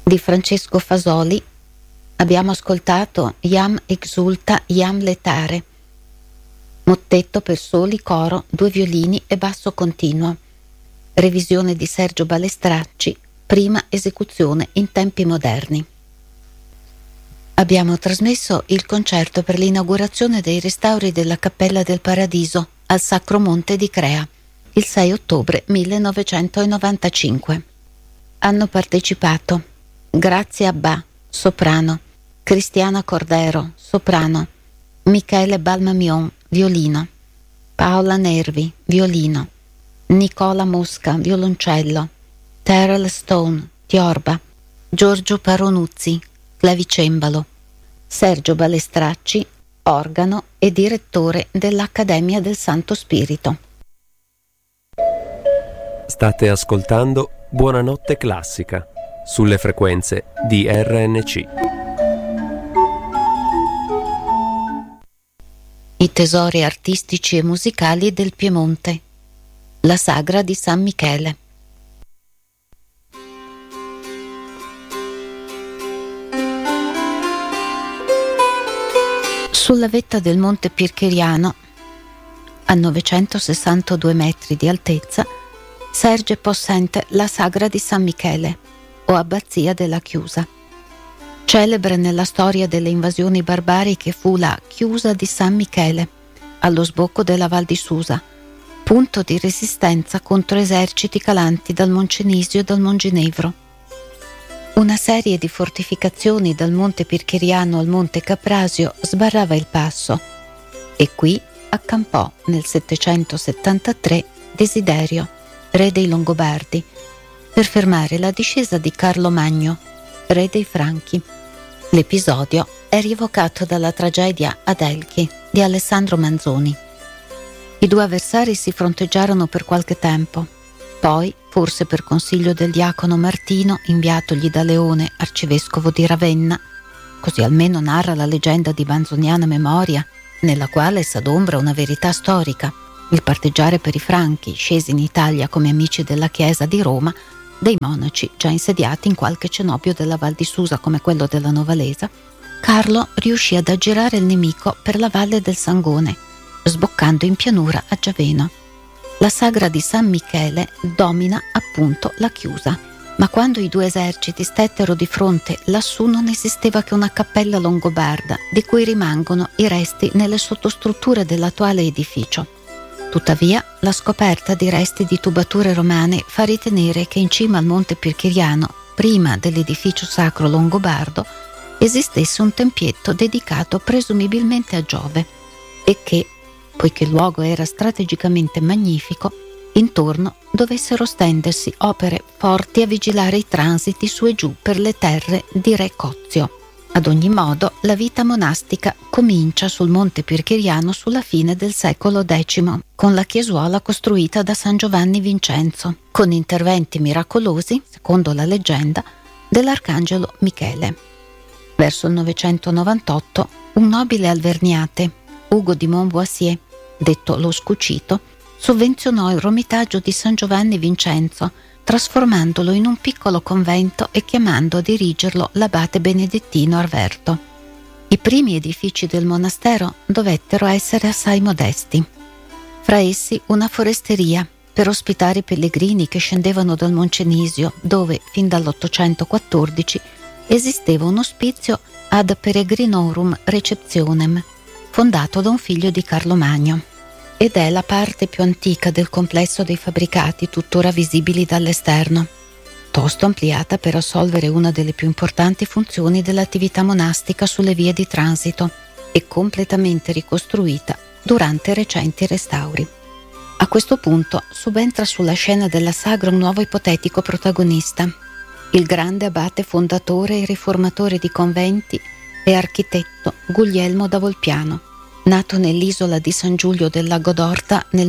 Di Francesco Fasoli abbiamo ascoltato Iam exulta, iam letare, mottetto per soli, coro, 2 violini e basso continuo, revisione di Sergio Balestracci, prima esecuzione in tempi moderni. Abbiamo trasmesso il concerto per l'inaugurazione dei restauri della Cappella del Paradiso al Sacro Monte di Crea, il 6 ottobre 1995. Hanno partecipato Grazia Abbà, soprano, Cristiana Cordero, soprano, Michele Balmamion, violino, Paola Nervi, violino, Nicola Mosca, violoncello, Terrell Stone, tiorba, Giorgio Paronuzzi, clavicembalo, Sergio Balestracci, organo e direttore dell'Accademia del Santo Spirito. State ascoltando Buonanotte Classica sulle frequenze di RNC. I tesori artistici e musicali del Piemonte. La sagra di San Michele. Sulla vetta del Monte Pircheriano, a 962 metri di altezza, sorge possente la sagra di San Michele, o abbazia della Chiusa. Celebre nella storia delle invasioni barbariche fu la Chiusa di San Michele, allo sbocco della Val di Susa, punto di resistenza contro eserciti calanti dal Moncenisio e dal Monginevro. Una serie di fortificazioni dal Monte Pircheriano al Monte Caprasio sbarrava il passo e qui accampò nel 773 Desiderio, re dei Longobardi, per fermare la discesa di Carlo Magno, re dei Franchi. L'episodio è rievocato dalla tragedia Ad Elchi di Alessandro Manzoni. I 2 avversari si fronteggiarono per qualche tempo. Poi, forse per consiglio del diacono Martino, inviatogli da Leone, arcivescovo di Ravenna, così almeno narra la leggenda di Manzoniana Memoria, nella quale s'adombra una verità storica, il parteggiare per i Franchi, scesi in Italia come amici della Chiesa di Roma, dei monaci già insediati in qualche cenobio della Val di Susa come quello della Novalesa, Carlo riuscì ad aggirare il nemico per la valle del Sangone, sboccando in pianura a Giaveno. La sagra di San Michele domina appunto la Chiusa, ma quando i 2 eserciti stettero di fronte, lassù non esisteva che una cappella longobarda, di cui rimangono i resti nelle sottostrutture dell'attuale edificio. Tuttavia, la scoperta di resti di tubature romane fa ritenere che in cima al Monte Pircheriano, prima dell'edificio sacro longobardo, esistesse un tempietto dedicato presumibilmente a Giove e che, poiché il luogo era strategicamente magnifico, intorno dovessero stendersi opere forti a vigilare i transiti su e giù per le terre di Re Cozio. Ad ogni modo, la vita monastica comincia sul Monte Pircheriano sulla fine del secolo X, con la chiesuola costruita da San Giovanni Vincenzo, con interventi miracolosi, secondo la leggenda, dell'arcangelo Michele. Verso il 998, un nobile alverniate, Ugo di Montboissier, detto lo Scucito, sovvenzionò il romitaggio di San Giovanni Vincenzo, trasformandolo in un piccolo convento e chiamando a dirigerlo l'abate benedettino Arverto. I primi edifici del monastero dovettero essere assai modesti. Fra essi una foresteria per ospitare i pellegrini che scendevano dal Moncenisio, dove, fin dall'814, esisteva un ospizio ad Peregrinorum Receptionem, fondato da un figlio di Carlo Magno, ed è la parte più antica del complesso dei fabbricati tuttora visibili dall'esterno, tosto ampliata per assolvere una delle più importanti funzioni dell'attività monastica sulle vie di transito e completamente ricostruita durante recenti restauri. A questo punto subentra sulla scena della sagra un nuovo ipotetico protagonista, il grande abate fondatore e riformatore di conventi e architetto Guglielmo da Volpiano, nato nell'isola di San Giulio del Lago d'Orta nel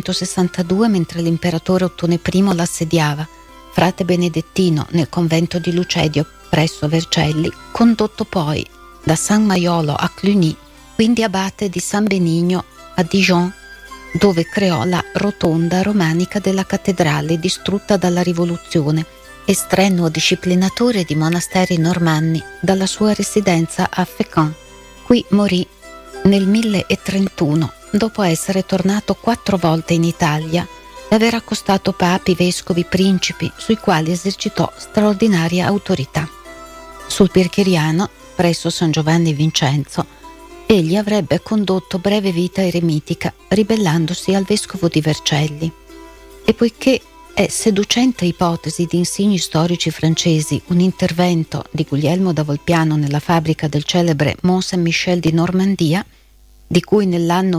962 mentre l'imperatore Ottone I l'assediava, frate benedettino nel convento di Lucedio presso Vercelli, condotto poi da San Maiolo a Cluny, quindi abate di San Benigno a Dijon, dove creò la rotonda romanica della cattedrale distrutta dalla rivoluzione e strenuo disciplinatore di monasteri normanni dalla sua residenza a Fécamp. Qui morì nel 1031, dopo essere tornato 4 volte in Italia e aver accostato papi, vescovi, principi, sui quali esercitò straordinaria autorità. Sul Pircheriano, presso San Giovanni Vincenzo, egli avrebbe condotto breve vita eremitica, ribellandosi al vescovo di Vercelli. E poiché è seducente ipotesi di insigni storici francesi un intervento di Guglielmo da Volpiano nella fabbrica del celebre Mont Saint-Michel di Normandia, di cui nell'anno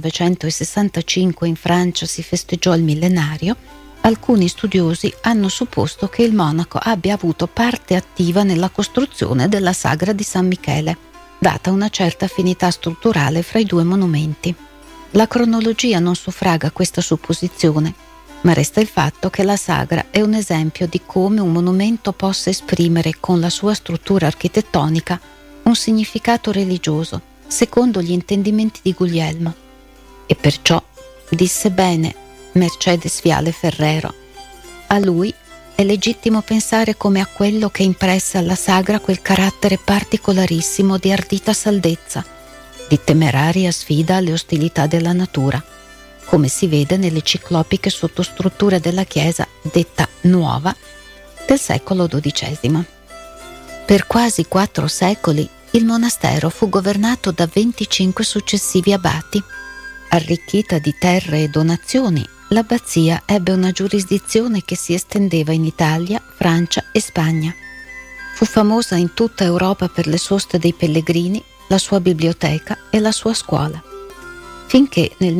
1965 in Francia si festeggiò il millenario, alcuni studiosi hanno supposto che il monaco abbia avuto parte attiva nella costruzione della sagra di San Michele, data una certa affinità strutturale fra i due monumenti. La cronologia non suffraga questa supposizione, ma resta il fatto che la sagra è un esempio di come un monumento possa esprimere con la sua struttura architettonica un significato religioso, secondo gli intendimenti di Guglielmo. E perciò disse bene Mercedes Viale Ferrero: a lui è legittimo pensare come a quello che impresse alla sagra quel carattere particolarissimo di ardita saldezza, di temeraria sfida alle ostilità della natura, come si vede nelle ciclopiche sottostrutture della chiesa detta nuova del secolo XII. Per quasi 4 secoli il monastero fu governato da 25 successivi abati. Arricchita di terre e donazioni, l'abbazia ebbe una giurisdizione che si estendeva in Italia, Francia e Spagna. Fu famosa in tutta Europa per le soste dei pellegrini, la sua biblioteca e la sua scuola. Finché nel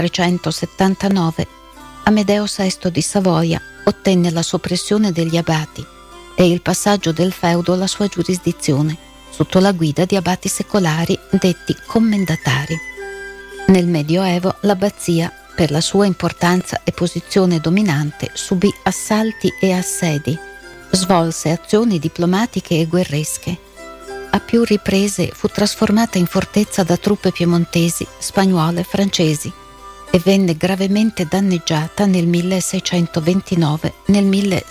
1379 Amedeo VI di Savoia ottenne la soppressione degli abati e il passaggio del feudo alla sua giurisdizione, sotto la guida di abati secolari detti commendatari. Nel Medioevo l'abbazia, per la sua importanza e posizione dominante, subì assalti e assedi, svolse azioni diplomatiche e guerresche. A più riprese fu trasformata in fortezza da truppe piemontesi, spagnole, francesi e venne gravemente danneggiata nel 1629, nel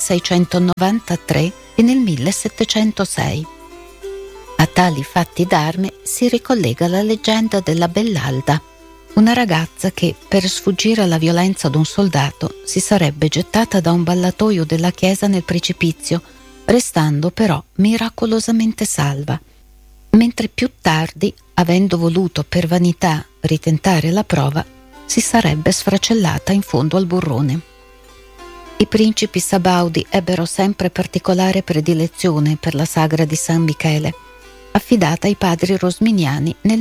1693 e nel 1706. A tali fatti d'arme si ricollega la leggenda della Bellalda, una ragazza che, per sfuggire alla violenza d'un soldato, si sarebbe gettata da un ballatoio della chiesa nel precipizio, restando però miracolosamente salva, mentre più tardi, avendo voluto per vanità ritentare la prova, si sarebbe sfracellata in fondo al burrone. I principi sabaudi ebbero sempre particolare predilezione per la sagra di San Michele, affidata ai padri rosminiani nel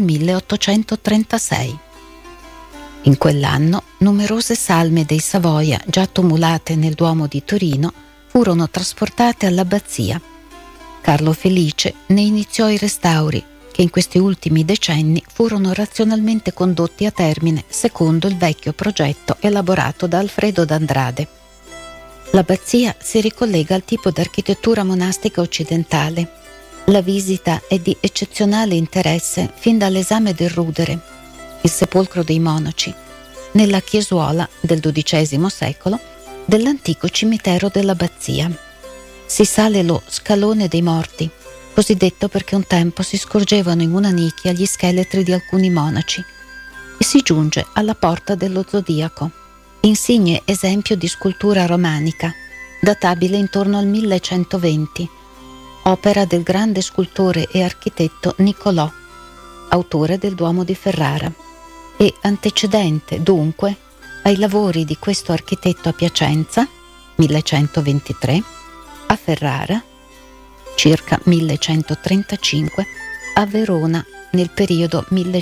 1836. In quell'anno numerose salme dei Savoia, già tumulate nel Duomo di Torino, furono trasportate all'abbazia. Carlo Felice ne iniziò i restauri, che in questi ultimi decenni furono razionalmente condotti a termine secondo il vecchio progetto elaborato da Alfredo d'Andrade. L'abbazia si ricollega al tipo d'architettura monastica occidentale. La visita è di eccezionale interesse fin dall'esame del Rudere, il sepolcro dei monaci, nella chiesuola del XII secolo dell'antico cimitero dell'abbazia. Si sale lo Scalone dei Morti, cosiddetto perché un tempo si scorgevano in una nicchia gli scheletri di alcuni monaci, e si giunge alla Porta dello Zodiaco, insigne esempio di scultura romanica, databile intorno al 1120, opera del grande scultore e architetto Niccolò, autore del Duomo di Ferrara, e antecedente dunque ai lavori di questo architetto a Piacenza, 1123, a Ferrara, circa 1135, a Verona nel periodo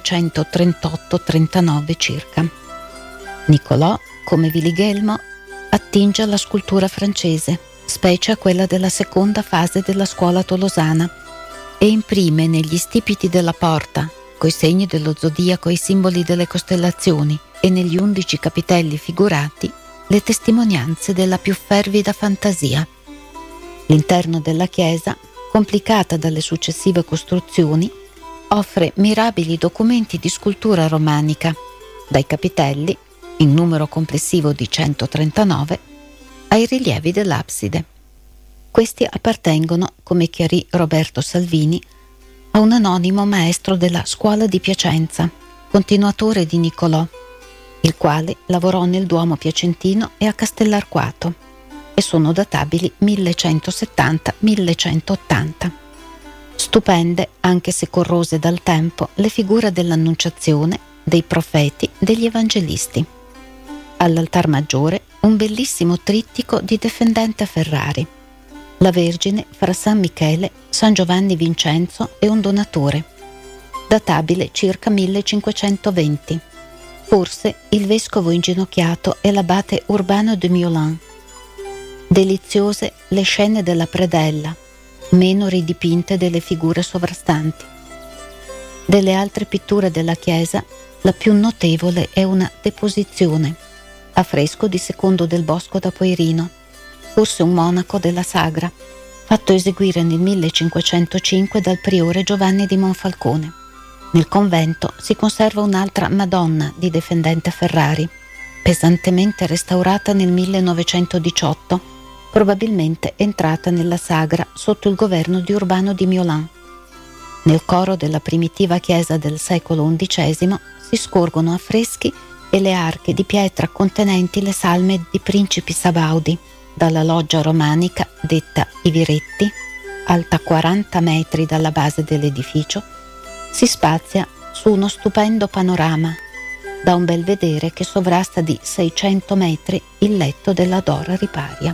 1138-39 circa. Niccolò, come Willigelmo, attinge alla scultura francese, specie a quella della seconda fase della scuola tolosana, e imprime negli stipiti della porta, coi segni dello zodiaco e i simboli delle costellazioni, e negli 11 capitelli figurati, le testimonianze della più fervida fantasia. L'interno della chiesa, complicata dalle successive costruzioni, offre mirabili documenti di scultura romanica, dai capitelli, in numero complessivo di 139, ai rilievi dell'abside. Questi appartengono, come chiarì Roberto Salvini, a un anonimo maestro della scuola di Piacenza, continuatore di Niccolò, il quale lavorò nel Duomo piacentino e a Castellarquato, e sono databili 1170-1180. Stupende, anche se corrose dal tempo, le figure dell'Annunciazione, dei profeti, degli evangelisti. All'altar maggiore un bellissimo trittico di Defendente Ferrari, la Vergine fra San Michele, San Giovanni Vincenzo e un donatore, databile circa 1520. Forse il vescovo inginocchiato è l'abate Urbano de Miolans. Deliziose le scene della predella, meno ridipinte delle figure sovrastanti. Delle altre pitture della chiesa, la più notevole è una deposizione, a fresco di Secondo del Bosco da Poirino, forse un monaco della Sagra, fatto eseguire nel 1505 dal priore Giovanni di Monfalcone. Nel convento si conserva un'altra Madonna di Defendente Ferrari, pesantemente restaurata nel 1918, probabilmente entrata nella Sagra sotto il governo di Urbano di Miolans. Nel coro della primitiva chiesa del secolo XI si scorgono affreschi e le arche di pietra contenenti le salme di principi sabaudi. Dalla loggia romanica, detta I Viretti, alta 40 metri dalla base dell'edificio, si spazia su uno stupendo panorama, da un bel vedere che sovrasta di 600 metri il letto della Dora Riparia.